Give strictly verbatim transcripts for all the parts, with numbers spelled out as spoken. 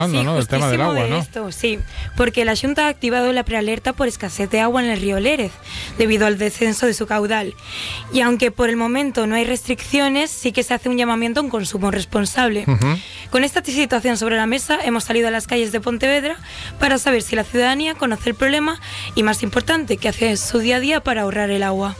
Sí, ¿no? El tema del agua, de ¿no? Esto, sí, porque la Xunta ha activado la prealerta por escasez de agua en el río Lérez, debido al descenso de su caudal. Y aunque por el momento no hay restricciones, sí que se hace un llamamiento a un consumo responsable. Uh-huh. Con esta situación sobre la mesa, hemos salido a las calles de Pontevedra para saber si la ciudadanía conoce el problema y, más importante, qué hace en su día a día para ahorrar el agua.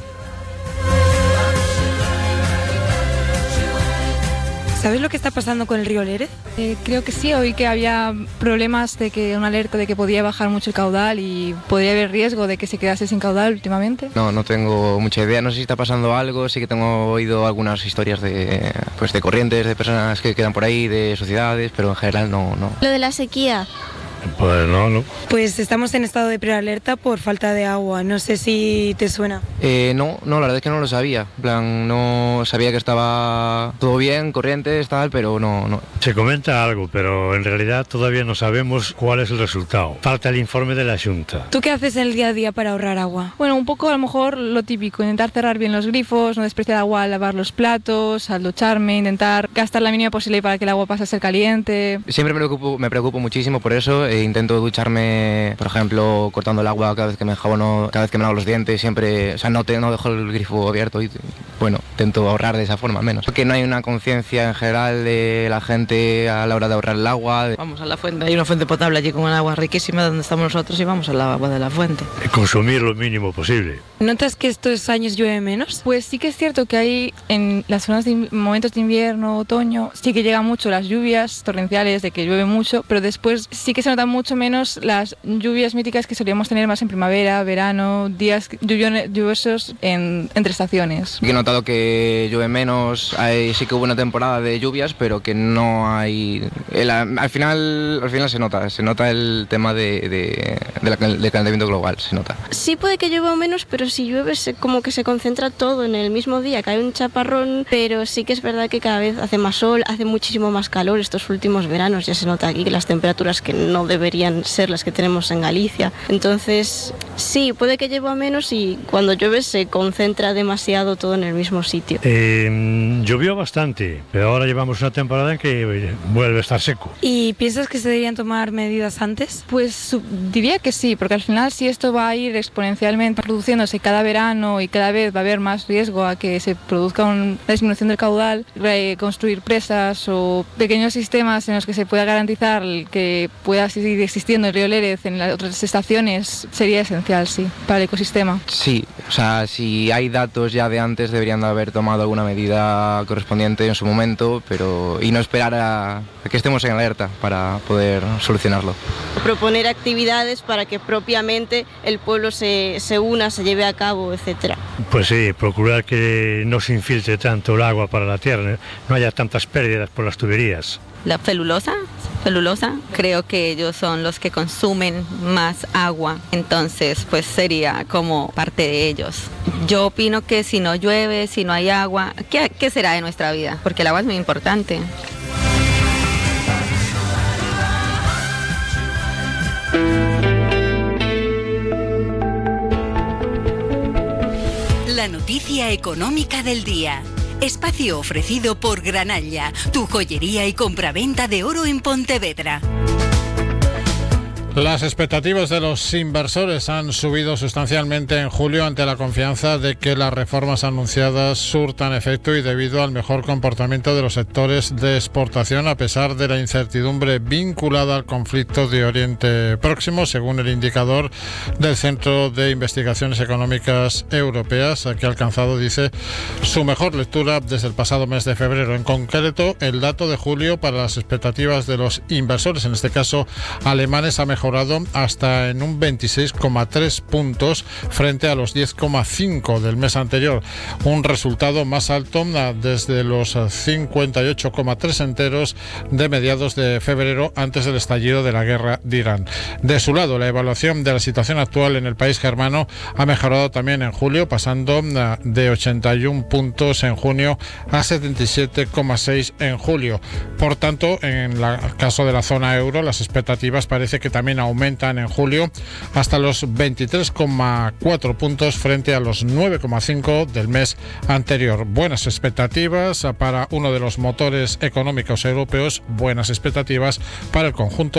¿Sabes lo que está pasando con el río Lérez? Eh, creo que sí, oí que había problemas de que una alerta de que podía bajar mucho el caudal y podría haber riesgo de que se quedase sin caudal últimamente. No, no tengo mucha idea, no sé si está pasando algo, sí que tengo oído algunas historias de, pues, de corrientes, de personas que quedan por ahí, de sociedades, pero en general no, no. Lo de la sequía. Pues no, no. Pues estamos en estado de prealerta por falta de agua. No sé si te suena. Eh, no, no, la verdad es que no lo sabía. En plan, no sabía que estaba todo bien, corrientes, tal, pero no, no. Se comenta algo, pero en realidad todavía no sabemos cuál es el resultado. Falta el informe de la Xunta. ¿Tú qué haces en el día a día para ahorrar agua? Bueno, un poco a lo mejor lo típico, intentar cerrar bien los grifos, no despreciar agua al lavar los platos, al ducharme, intentar gastar la mínima posible para que el agua pase a ser caliente. Siempre me preocupo, me preocupo muchísimo por eso. E intento ducharme, por ejemplo, cortando el agua cada vez que me enjabono, cada vez que me lavo los dientes, siempre, o sea, no, te, no dejo el grifo abierto y, bueno, intento ahorrar de esa forma al menos. Porque no hay una conciencia en general de la gente a la hora de ahorrar el agua. Vamos a la fuente, hay una fuente potable allí con un agua riquísima donde estamos nosotros y vamos al agua de la fuente. Consumir lo mínimo posible. ¿Notas que estos años llueve menos? Pues sí que es cierto que hay en las zonas de momentos de invierno, otoño, sí que llegan mucho las lluvias torrenciales, de que llueve mucho, pero después sí que se notan mucho menos las lluvias míticas que solíamos tener más en primavera, verano, días lluviosos en, entre estaciones. He notado que llueve menos, hay, sí que hubo una temporada de lluvias, pero que no hay... El, al, final, al final se nota, se nota el tema de, de, de la, del calentamiento global, se nota. Sí puede que llueva menos, pero si llueve se, como que se concentra todo en el mismo día, cae un chaparrón, pero sí que es verdad que cada vez hace más sol, hace muchísimo más calor. Estos últimos veranos ya se nota aquí que las temperaturas que no deberían ser las que tenemos en Galicia. Entonces, sí, puede que llueva menos y cuando llueve se concentra demasiado todo en el mismo sitio. Eh, llovió bastante, pero ahora llevamos una temporada en que vuelve a estar seco. ¿Y piensas que se deberían tomar medidas antes? Pues diría que sí, porque al final si esto va a ir exponencialmente produciéndose cada verano y cada vez va a haber más riesgo a que se produzca una disminución del caudal, construir presas o pequeños sistemas en los que se pueda garantizar que pueda seguir existiendo el río Lérez en las otras estaciones sería esencial, sí, para el ecosistema. Sí, o sea, si hay datos ya de antes deberían de haber tomado alguna medida correspondiente en su momento, pero y no esperar a, a que estemos en alerta para poder solucionarlo. Proponer actividades para que propiamente el pueblo se, se una, se lleve a cabo, etcétera. Pues sí, procurar que no se infiltre tanto el agua para la tierra, no haya tantas pérdidas por las tuberías. La celulosa, celulosa, creo que ellos son los que consumen más agua, entonces pues sería como parte de ellos. Yo opino que si no llueve, si no hay agua, ¿qué, qué será de nuestra vida? Porque el agua es muy importante. La noticia económica del día. Espacio ofrecido por Granalla, tu joyería y compraventa de oro en Pontevedra. Las expectativas de los inversores han subido sustancialmente en julio ante la confianza de que las reformas anunciadas surtan efecto y debido al mejor comportamiento de los sectores de exportación a pesar de la incertidumbre vinculada al conflicto de Oriente Próximo, según el indicador del Centro de Investigaciones Económicas Europeas, que ha alcanzado, dice, su mejor lectura desde el pasado mes de febrero. En concreto, el dato de julio para las expectativas de los inversores, en este caso alemanes, ha mejorado mejorado hasta en un veintiséis coma tres puntos frente a los diez coma cinco del mes anterior, un resultado más alto desde los cincuenta y ocho coma tres enteros de mediados de febrero antes del estallido de la guerra de Irán. De su lado, la evaluación de la situación actual en el país germano ha mejorado también en julio, pasando de ochenta y uno puntos en junio a setenta y siete coma seis en julio. Por tanto, en el caso de la zona euro, las expectativas parece que también aumentan en julio hasta los veintitrés coma cuatro puntos frente a los nueve coma cinco del mes anterior. Buenas expectativas para uno de los motores económicos europeos, buenas expectativas para el conjunto